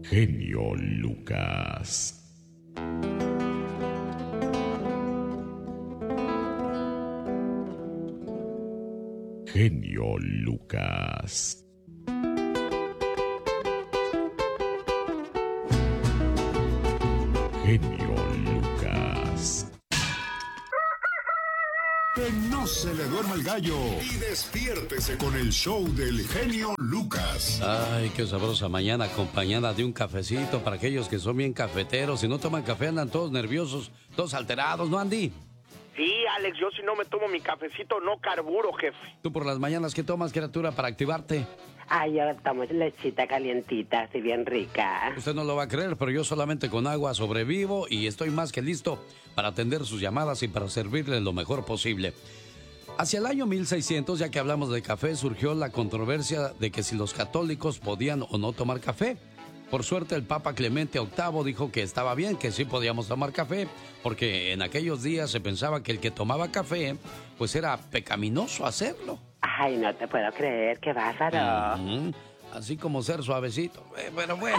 Genio Lucas. Genio Lucas. Genio Lucas. Que no se le duerma el gallo y despiértese con el show del genio Lucas. Ay, qué sabrosa mañana acompañada de un cafecito para aquellos que son bien cafeteros. Si no toman café andan todos nerviosos, todos alterados, ¿no, Andy? Sí, Alex, yo si no me tomo mi cafecito no carburo, jefe. ¿Tú por las mañanas qué tomas, criatura, para activarte? Ay, yo tomo lechita calientita, así bien rica. Usted no lo va a creer, pero yo solamente con agua sobrevivo y estoy más que listo para atender sus llamadas y para servirle lo mejor posible. Hacia el año 1600, ya que hablamos de café, surgió la controversia de que si los católicos podían o no tomar café. Por suerte, el Papa Clemente VIII dijo que estaba bien, que sí podíamos tomar café, porque en aquellos días se pensaba que el que tomaba café, pues era pecaminoso hacerlo. Ay, no te puedo creer, qué bárbaro. Así como ser suavecito. Pero bueno.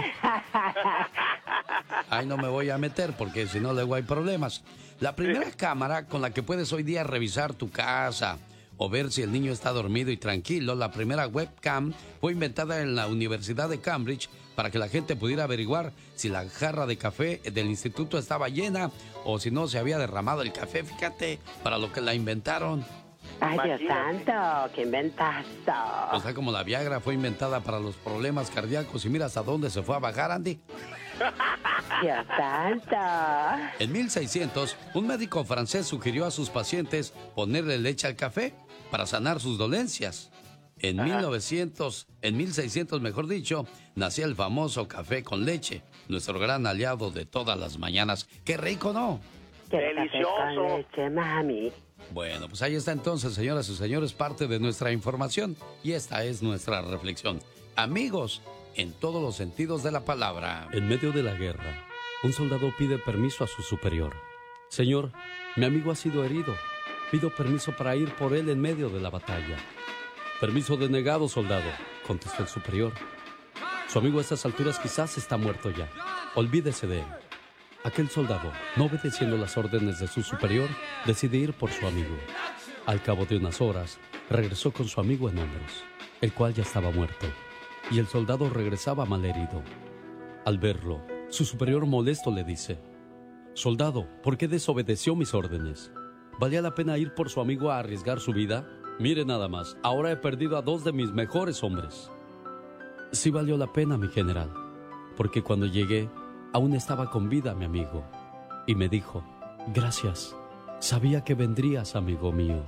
Ahí no me voy a meter porque si no luego hay problemas. La primera cámara con la que puedes hoy día revisar tu casa o ver si el niño está dormido y tranquilo, la primera webcam fue inventada en la Universidad de Cambridge para que la gente pudiera averiguar si la jarra de café del instituto estaba llena o si no se había derramado el café. Fíjate, para lo que la inventaron. Ay, Dios santo, qué inventazo. O sea, como la Viagra fue inventada para los problemas cardíacos y mira hasta dónde se fue a bajar, Andy. Dios santo. En 1600, un médico francés sugirió a sus pacientes ponerle leche al café para sanar sus dolencias. En 1600, mejor dicho, nació el famoso café con leche, nuestro gran aliado de todas las mañanas. ¡Qué rico, no! ¡Qué delicioso! café con leche, mami. Bueno, pues ahí está entonces, señoras y señores, parte de nuestra información. Y esta es nuestra reflexión. Amigos, en todos los sentidos de la palabra. En medio de la guerra, un soldado pide permiso a su superior. Señor, mi amigo ha sido herido. Pido permiso para ir por él en medio de la batalla. Permiso denegado, soldado, contestó el superior. Su amigo a estas alturas quizás está muerto ya. Olvídese de él. Aquel soldado, no obedeciendo las órdenes de su superior, decide ir por su amigo. Al cabo de unas horas, regresó con su amigo en hombros, el cual ya estaba muerto, y el soldado regresaba malherido. Al verlo, su superior molesto le dice: «Soldado, ¿por qué desobedeció mis órdenes? ¿Valía la pena ir por su amigo a arriesgar su vida? Mire nada más, ahora he perdido a 2 de mis mejores hombres». «Sí valió la pena, mi general, porque cuando llegué, aún estaba con vida mi amigo, y me dijo: «Gracias, sabía que vendrías, amigo mío».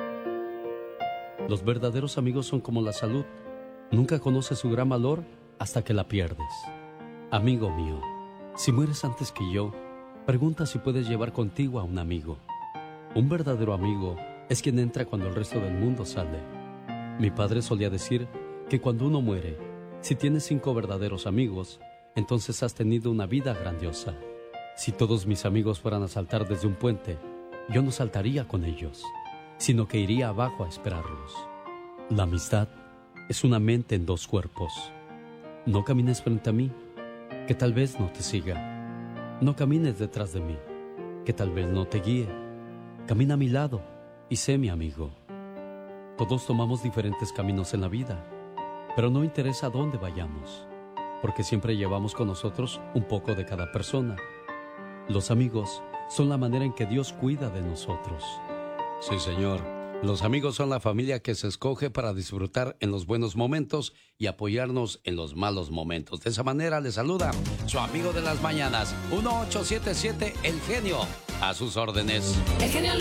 Los verdaderos amigos son como la salud. Nunca conoces su gran valor hasta que la pierdes. Amigo mío, si mueres antes que yo, pregunta si puedes llevar contigo a un amigo. Un verdadero amigo es quien entra cuando el resto del mundo sale. Mi padre solía decir que cuando uno muere, si tienes 5 verdaderos amigos, entonces has tenido una vida grandiosa. Si todos mis amigos fueran a saltar desde un puente, yo no saltaría con ellos, sino que iría abajo a esperarlos. La amistad es una mente en 2 cuerpos. No camines frente a mí, que tal vez no te siga. No camines detrás de mí, que tal vez no te guíe. Camina a mi lado y sé mi amigo. Todos tomamos diferentes caminos en la vida, pero no interesa dónde vayamos, porque siempre llevamos con nosotros un poco de cada persona. Los amigos son la manera en que Dios cuida de nosotros. Sí, señor. Los amigos son la familia que se escoge para disfrutar en los buenos momentos y apoyarnos en los malos momentos. De esa manera le saluda su amigo de las mañanas, 1877 El Genio, a sus órdenes. El Genio